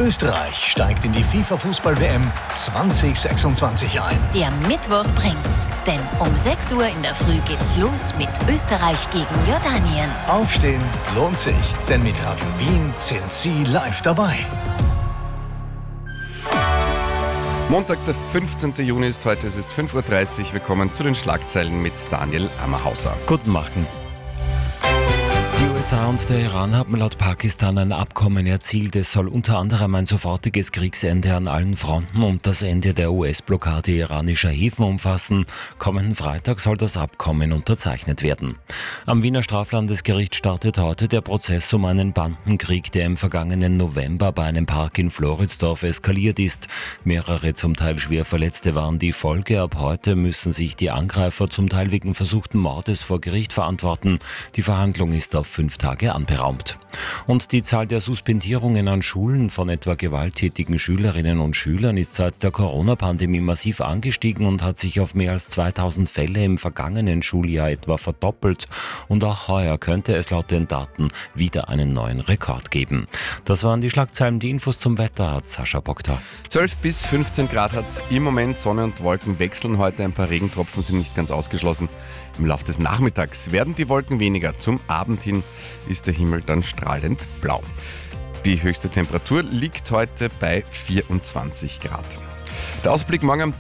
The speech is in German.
Österreich steigt in die FIFA-Fußball-WM 2026 ein. Der Mittwoch bringt's, denn um 6 Uhr in der Früh geht's los mit Österreich gegen Jordanien. Aufstehen lohnt sich, denn mit Radio Wien sind Sie live dabei. Montag, der 15. Juni ist heute, es ist 5.30 Uhr. Willkommen zu den Schlagzeilen mit Daniel Ammerhauser. Guten Morgen. Die USA und der Iran haben laut Pakistan ein Abkommen erzielt. Es soll unter anderem ein sofortiges Kriegsende an allen Fronten und das Ende der US-Blockade iranischer Häfen umfassen. Kommenden Freitag soll das Abkommen unterzeichnet werden. Am Wiener Straflandesgericht startet heute der Prozess um einen Bandenkrieg, der im vergangenen November bei einem Park in Floridsdorf eskaliert ist. Mehrere zum Teil schwer Verletzte waren die Folge. Ab heute müssen sich die Angreifer zum Teil wegen versuchten Mordes vor Gericht verantworten. Die Verhandlung ist auf 5 Tage anberaumt. Und die Zahl der Suspendierungen an Schulen von etwa gewalttätigen Schülerinnen und Schülern ist seit der Corona-Pandemie massiv angestiegen und hat sich auf mehr als 2000 Fälle im vergangenen Schuljahr etwa verdoppelt. Und auch heuer könnte es laut den Daten wieder einen neuen Rekord geben. Das waren die Schlagzeilen. Die Infos zum Wetter hat Sascha Boktor. 12 bis 15 Grad hat es im Moment. Sonne und Wolken wechseln heute. Ein paar Regentropfen sind nicht ganz ausgeschlossen. Im Laufe des Nachmittags werden die Wolken weniger. Zum Abend hin ist der Himmel dann strahlend blau. Die höchste Temperatur liegt heute bei 24 Grad. Der Ausblick morgen am